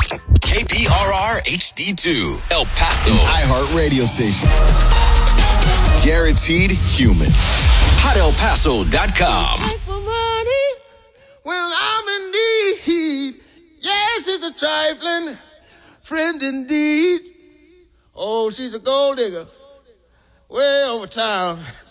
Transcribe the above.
KPRR HD2, El Paso. iHeart Radio station. Guaranteed human. HotElPaso.com. Take my money when I'm in need. Yes, it's a trifling friend indeed. Oh, she's a gold digger way over town.